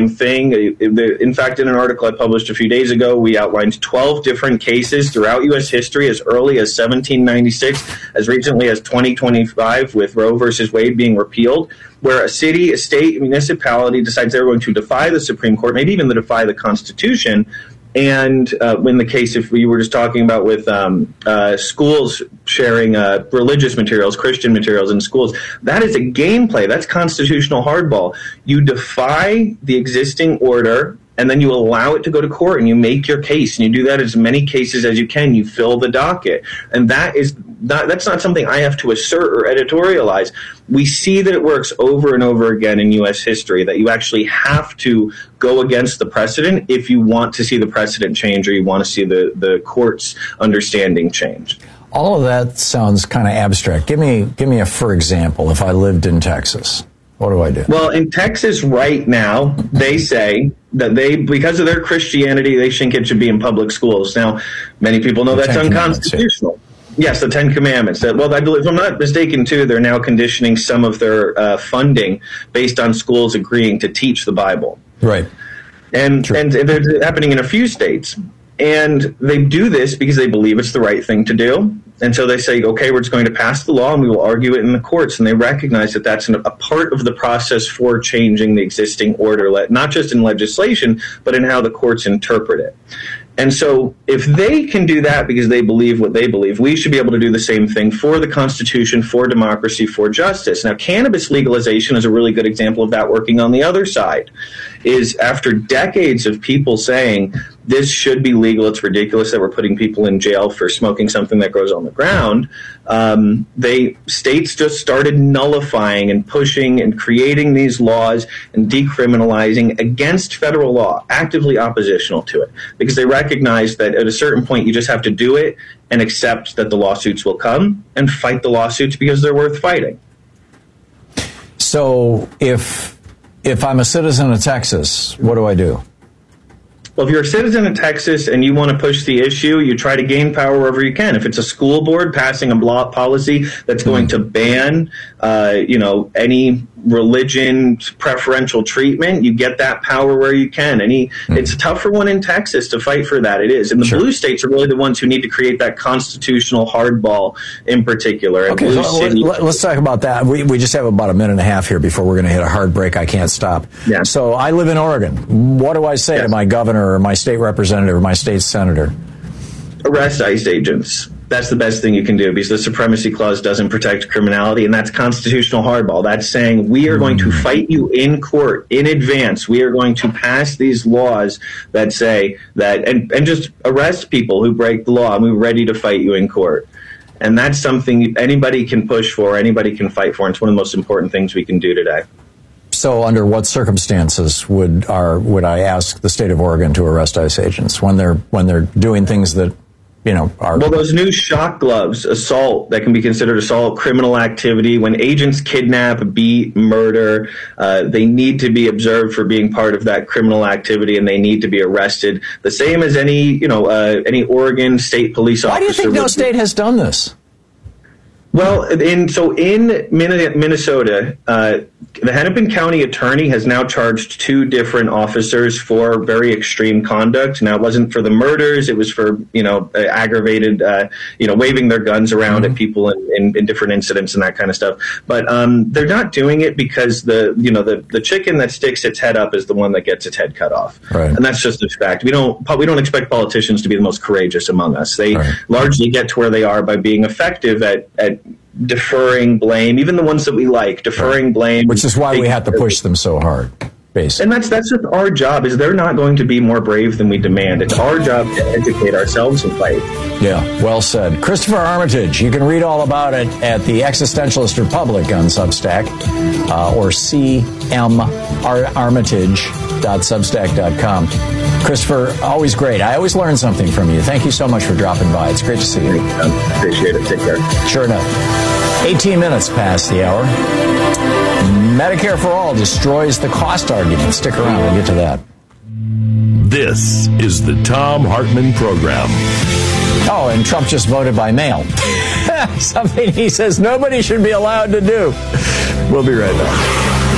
thing. In fact, in an article I published a few days ago, we outlined 12 different cases throughout U.S. history as early as 1796, as recently as 2025, with Roe versus Wade being repealed, where a city, a state, a municipality decides they're going to defy the Supreme Court, maybe even defy the Constitution. And in the case, if we were just talking about with schools sharing religious materials, Christian materials in schools, that is a gameplay. That's constitutional hardball. You defy the existing order, and then you allow it to go to court, and you make your case, and you do that as many cases as you can. You fill the docket, and that's not something I have to assert or editorialize. We see that it works over and over again in U.S. history, that you actually have to go against the precedent if you want to see the precedent change or you want to see the court's understanding change. All of that sounds kind of abstract. Give me a for example. If I lived in Texas, what do I do? Well, in Texas right now, they say that because of their Christianity, they think it should be in public schools. Now, many people know that's unconstitutional. Yes, the Ten Commandments. Well, I believe, if I'm not mistaken, too, they're now conditioning some of their funding based on schools agreeing to teach the Bible. Right. And they're happening in a few states. And they do this because they believe it's the right thing to do. And so they say, okay, we're just going to pass the law and we will argue it in the courts. And they recognize that that's a part of the process for changing the existing order, not just in legislation, but in how the courts interpret it. And so if they can do that because they believe what they believe, we should be able to do the same thing for the Constitution, for democracy, for justice. Now, cannabis legalization is a really good example of that working on the other side, is after decades of people saying this should be legal, it's ridiculous that we're putting people in jail for smoking something that grows on the ground, states just started nullifying and pushing and creating these laws and decriminalizing against federal law, actively oppositional to it, because they recognize that at a certain point you just have to do it and accept that the lawsuits will come and fight the lawsuits because they're worth fighting. So if I'm a citizen of Texas, what do I do? Well, if you're a citizen of Texas and you want to push the issue, you try to gain power wherever you can. If it's a school board passing a law policy that's going to ban, any religion preferential treatment, you get that power where you can. It's a tougher one in Texas to fight for that. It is. And the blue states are really the ones who need to create that constitutional hardball in particular. Okay, let's talk about that. We just have about a minute and a half here before we're going to hit a hard break. I can't stop. Yeah. So I live in Oregon. What do I say to my governor or my state representative or my state senator? Arrest ICE agents. That's the best thing you can do, because the Supremacy Clause doesn't protect criminality, and that's constitutional hardball. That's saying we are going to fight you in court in advance. We are going to pass these laws that say that, and just arrest people who break the law, and we're ready to fight you in court. And that's something anybody can push for, anybody can fight for, and it's one of the most important things we can do today. So under what circumstances would I ask the state of Oregon to arrest ICE agents? When they're doing things that are... Well, those new shock gloves, assault, that can be considered assault, criminal activity. When agents kidnap, beat, murder, they need to be observed for being part of that criminal activity, and they need to be arrested. The same as any Oregon state police officer. Why do you think no state has done this? Well, in Minnesota, the Hennepin County attorney has now charged 2 different officers for very extreme conduct. Now, it wasn't for the murders; it was for aggravated, waving their guns around at people in different incidents and that kind of stuff. But they're not doing it because the chicken that sticks its head up is the one that gets its head cut off, right. And that's just a fact. We don't expect politicians to be the most courageous among us. They largely get to where they are by being effective at deferring blame, even the ones that we like, deferring blame. Which is why we have to push them so hard, basically. And that's just our job, is they're not going to be more brave than we demand. It's our job to educate ourselves and fight. Yeah, well said. Christopher Armitage, you can read all about it at the Existentialist Republic on Substack, or cmarmitage.substack.com. Christopher, always great. I always learn something from you. Thank you so much for dropping by. It's great to see you. Appreciate it. Take care. Sure enough. 18 minutes past the hour. Medicare for All destroys the cost argument. Stick around. We'll get to that. This is the Thom Hartmann Program. Oh, and Trump just voted by mail. Something he says nobody should be allowed to do. We'll be right back.